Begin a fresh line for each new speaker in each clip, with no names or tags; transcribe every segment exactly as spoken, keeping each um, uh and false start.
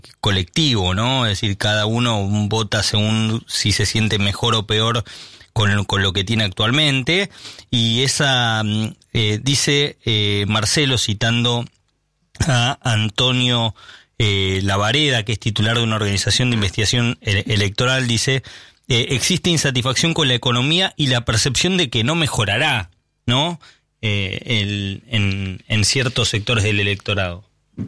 colectivo, ¿no? Es decir, cada uno vota según si se siente mejor o peor con, con lo que tiene actualmente. Y esa, eh, dice eh, Marcelo, citando a Antonio eh, Lavareda, que es titular de una organización de investigación ele- electoral, dice, eh, existe insatisfacción con la economía y la percepción de que no mejorará, ¿no? Eh, el, en, en ciertos sectores del electorado.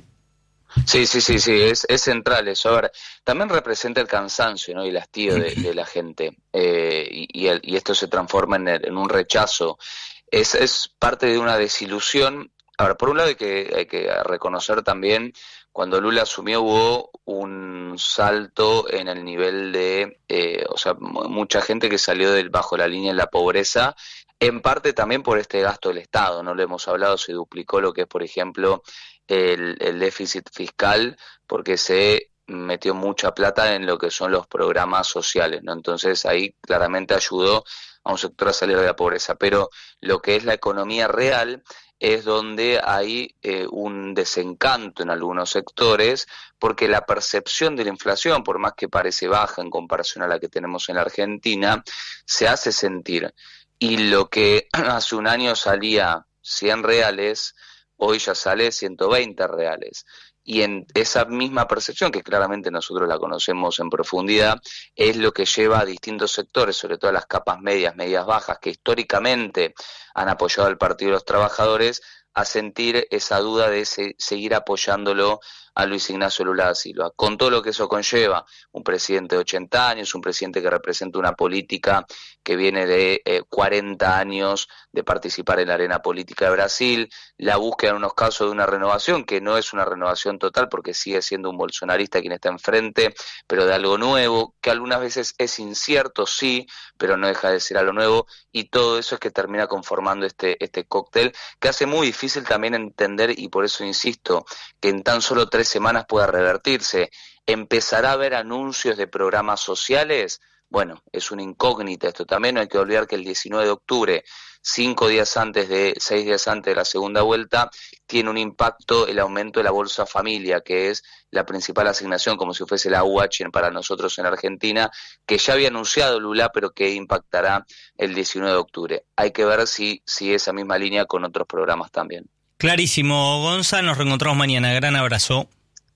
Sí, sí, sí, sí, es, es central eso. A ver, también representa el cansancio, ¿no? Y el hastío de, de la gente, eh, y, y, el, y esto se transforma en, el, en un rechazo. Es, es parte de una desilusión. A ver, por un lado hay que, hay que reconocer también, cuando Lula asumió hubo un salto en el nivel de, eh, o sea, mucha gente que salió del bajo la línea de la pobreza, en parte también por este gasto del Estado, no lo hemos hablado, se duplicó lo que es, por ejemplo, el, el déficit fiscal, porque se metió mucha plata en lo que son los programas sociales, ¿no? Entonces ahí claramente ayudó a un sector a salir de la pobreza, pero lo que es la economía real es donde hay eh, un desencanto en algunos sectores, porque la percepción de la inflación, por más que parece baja en comparación a la que tenemos en la Argentina, se hace sentir. Y lo que hace un año salía cien reales, hoy ya sale ciento veinte reales. Y en esa misma percepción, que claramente nosotros la conocemos en profundidad, es lo que lleva a distintos sectores, sobre todo a las capas medias, medias bajas, que históricamente han apoyado al Partido de los Trabajadores, a sentir esa duda de se, seguir apoyándolo a Luis Ignacio Lula da Silva, con todo lo que eso conlleva, un presidente de ochenta años, un presidente que representa una política que viene de eh, cuarenta años de participar en la arena política de Brasil, la búsqueda en unos casos de una renovación, que no es una renovación total porque sigue siendo un bolsonarista quien está enfrente, pero de algo nuevo, que algunas veces es incierto, sí, pero no deja de ser algo nuevo, y todo eso es que termina conformando este, este cóctel, que hace muy difícil también entender, y por eso insisto, que en tan solo tres semanas pueda revertirse. ¿Empezará a haber anuncios de programas sociales? Bueno, es una incógnita esto también. No hay que olvidar que el diecinueve de octubre, cinco días antes de, seis días antes de la segunda vuelta, tiene un impacto el aumento de la Bolsa Familia, que es la principal asignación, como si fuese la U H para nosotros en Argentina, que ya había anunciado Lula, pero que impactará el diecinueve de octubre. Hay que ver si sigue esa misma línea con otros programas también.
Clarísimo, Gonza, nos reencontramos mañana. Gran abrazo.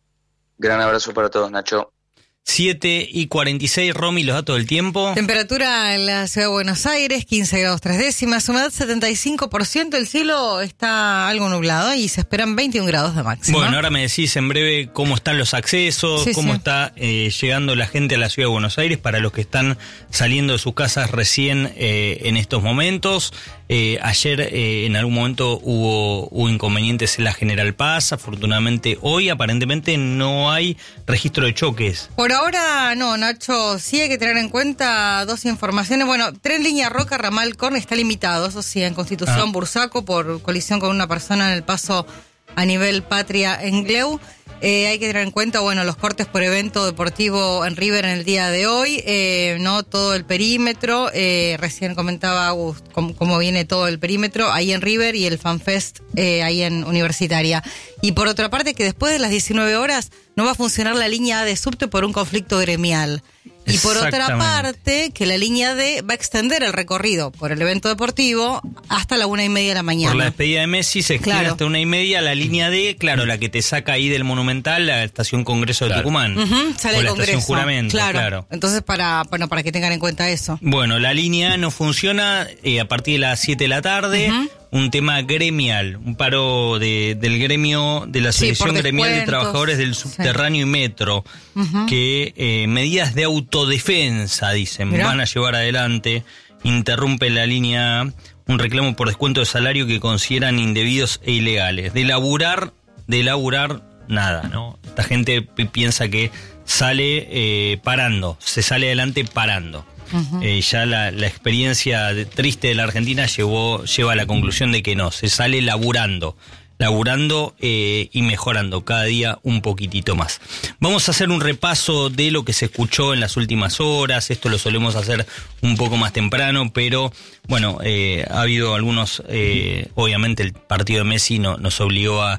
Gran abrazo para todos, Nacho.
siete y cuarenta y seis, Romy, los datos del tiempo.
Temperatura en la ciudad de Buenos Aires, quince grados tres décimas, humedad setenta y cinco por ciento, el cielo está algo nublado y se esperan veintiún grados de máxima.
Bueno, ahora me decís en breve cómo están los accesos, sí, cómo sí. está eh, llegando la gente a la ciudad de Buenos Aires para los que están saliendo de sus casas recién eh, en estos momentos. Eh, ayer eh, en algún momento hubo, hubo inconvenientes en la General Paz. Afortunadamente hoy aparentemente no hay registro de choques.
Por ahora no, Nacho, sí hay que tener en cuenta dos informaciones. Bueno, tren línea Roca, ramal Corn está limitado, eso sí, en Constitución, ah. Bursaco, por colisión con una persona en el paso a nivel Patria en Gleu. Eh, hay que tener en cuenta, bueno, los cortes por evento deportivo en River en el día de hoy, eh, no todo el perímetro, eh, recién comentaba Agus cómo, cómo viene todo el perímetro ahí en River y el FanFest eh, ahí en Universitaria. Y por otra parte que después de las diecinueve horas no va a funcionar la línea A de subte por un conflicto gremial. Y por otra parte, que la línea D va a extender el recorrido por el evento deportivo hasta la una y media de la mañana.
Por la despedida de Messi se extiende claro. hasta una y media. La línea D, claro, la que te saca ahí del Monumental, la estación Congreso de claro. Tucumán.
Uh-huh, sale
o
el
la
Congreso.
Estación Juramento, claro. claro.
Entonces, para bueno para que tengan en cuenta eso.
Bueno, la línea A no funciona eh, a partir de las siete de la tarde. Uh-huh. Un tema gremial, un paro de, del gremio de la Asociación sí, Gremial de Trabajadores del Subterráneo sí. y Metro, uh-huh. que eh, medidas de autodefensa, dicen, Mirá. van a llevar adelante. Interrumpe la línea A un reclamo por descuento de salario que consideran indebidos e ilegales. De laburar, de laburar, nada, ¿no? Esta gente p- piensa que sale eh, parando, se sale adelante parando. Uh-huh. Eh, ya la, la experiencia de, triste de la Argentina llevó, lleva a la conclusión de que no, se sale laburando, laburando eh, y mejorando cada día un poquitito más. Vamos a hacer un repaso de lo que se escuchó en las últimas horas. Esto lo solemos hacer un poco más temprano, pero bueno, eh, ha habido algunos, eh, obviamente el partido de Messi no, nos obligó a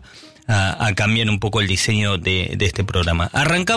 a, a cambiar un poco el diseño de, de este programa. Arrancamos